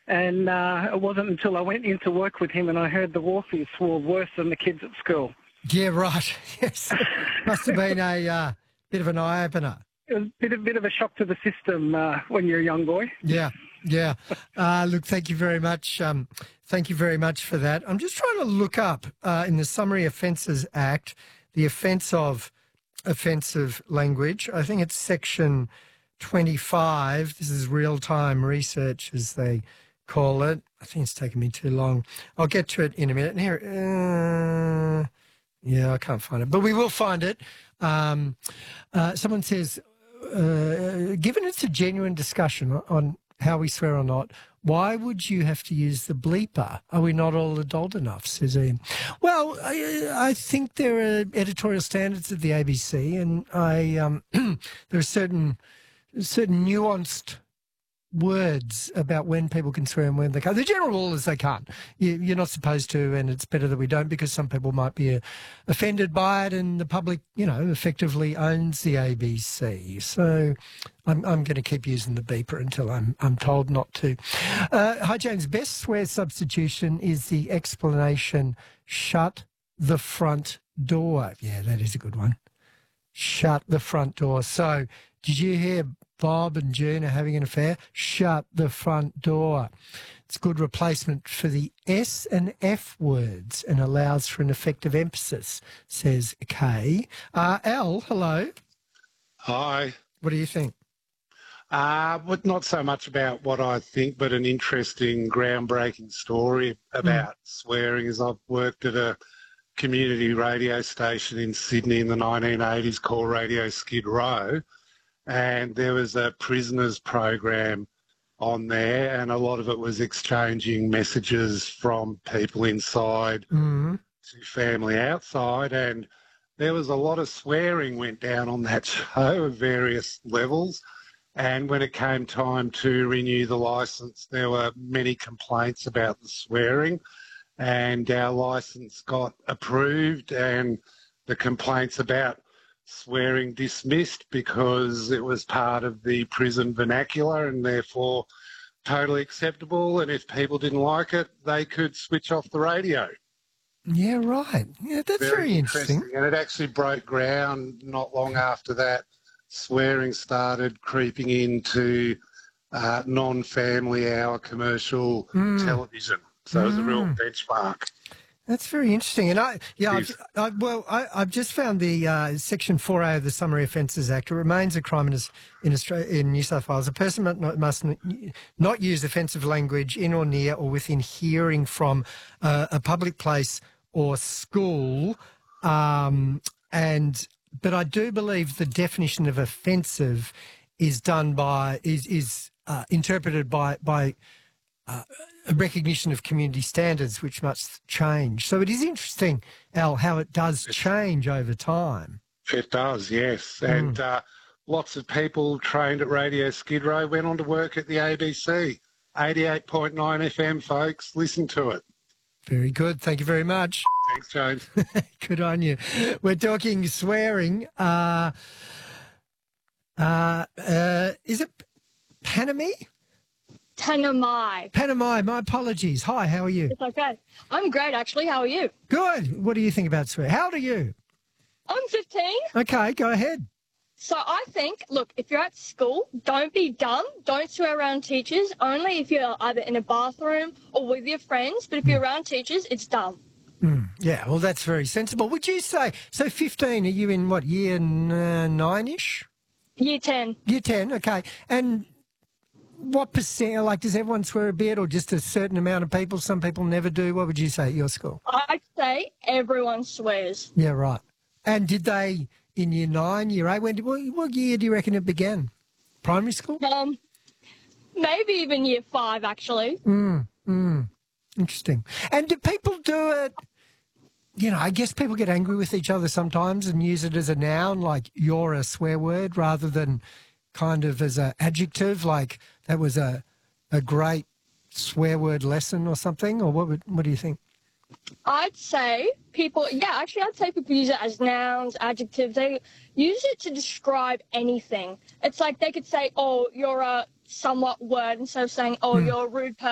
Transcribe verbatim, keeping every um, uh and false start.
And uh, it wasn't until I went into work with him and I heard the wharfies swore worse than the kids at school. Yeah, right. Yes. Must have been a uh, bit of an eye-opener. It was a bit, a bit of a shock to the system uh, when you're a young boy. Yeah, yeah. Uh, look, thank you very much. Um, thank you very much for that. I'm just trying to look up uh, in the Summary Offences Act the offence of offensive language. I think it's section twenty-five. This is real-time research, as they call it. I think it's taken me too long. I'll get to it in a minute. Here, uh, yeah, I can't find it, but we will find it. Um, uh, someone says, uh, given it's a genuine discussion on how we swear or not, why would you have to use the bleeper? Are we not all adult enough, says Ian. Well, I, I think there are editorial standards at the A B C, and I um, there are certain certain nuanced words about when people can swear and when they can't. The general rule is they can't. You, you're not supposed to, and it's better that we don't, because some people might be uh, offended by it, and the public, you know, effectively owns the A B C. So I'm, I'm going to keep using the beeper until I'm I'm told not to. Uh, hi, James. Best swear substitution is the explanation, shut the front door. Yeah, that is a good one. Shut the front door. So did you hear Bob and June are having an affair? Shut the front door. It's a good replacement for the S and F words and allows for an effective emphasis, says Kay. Uh, Al, hello. Hi. What do you think? Uh, but not so much about what I think, but an interesting, groundbreaking story about mm. swearing. Is I've worked at a community radio station in Sydney in the nineteen eighties called Radio Skid Row. And there was a prisoners program on there, and a lot of it was exchanging messages from people inside mm-hmm. to family outside. And there was a lot of swearing went down on that show at various levels. And when it came time to renew the licence, there were many complaints about the swearing, and our licence got approved, and the complaints about swearing dismissed because it was part of the prison vernacular and therefore totally acceptable, and if people didn't like it, they could switch off the radio. Yeah, right. Yeah, that's very, very interesting. interesting. And it actually broke ground not long after that. Swearing started creeping into uh, non-family hour commercial mm. television. So mm. it was a real benchmark. That's very interesting. And I, yeah, I've, I, well, I, I've just found the uh, Section four A of the Summary Offences Act. It remains a crime in, in, Australia, in New South Wales. A person must not, must not use offensive language in or near or within hearing from uh, a public place or school. Um, and but I do believe the definition of offensive is done by is is uh, interpreted by by. Uh, a recognition of community standards, which must change. So it is interesting, Al, how it does change over time. It does, yes. Mm. And uh, lots of people trained at Radio Skid Row went on to work at the A B C. eighty-eight point nine F M, folks. Listen to it. Very good. Thank you very much. Thanks, James. Good on you. We're talking swearing. Uh, uh, uh, is it Panami? Panamai. Panamai, my apologies. Hi, how are you? It's okay. I'm great, actually. How are you? Good. What do you think about swear? How old are you? I'm fifteen. Okay, go ahead. So I think, look, if you're at school, don't be dumb. Don't swear around teachers, only if you're either in a bathroom or with your friends. But if you're around teachers, it's dumb. Mm, yeah, well, that's very sensible. Would you say, so fifteen, are you in what, year uh, nine-ish? Year ten. Year ten, okay. And what percent, like, does everyone swear a bit or just a certain amount of people? Some people never do. What would you say at your school? I'd say everyone swears. Yeah, right. And did they, in year nine, year eight, when, what, what year do you reckon it began? Primary school? Um, maybe even year five, actually. Mm, mm, interesting. And do people do it, you know, I guess people get angry with each other sometimes and use it as a noun, like you're a swear word, rather than kind of as an adjective, like that was a a great swear word lesson or something, or what would what do you think? I'd say people, yeah, actually I'd say people use it as nouns, adjectives. They use it to describe anything. It's like they could say, oh, you're a somewhat word, instead of saying, oh, mm. you're a rude person.